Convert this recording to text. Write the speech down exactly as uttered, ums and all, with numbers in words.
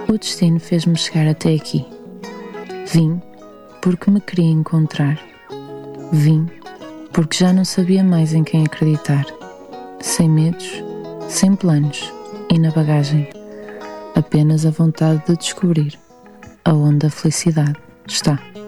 O destino fez-me chegar até aqui. Vim porque me queria encontrar. Vim porque já não sabia mais em quem acreditar. Sem medos, sem planos e na bagagem apenas a vontade de descobrir aonde a felicidade está.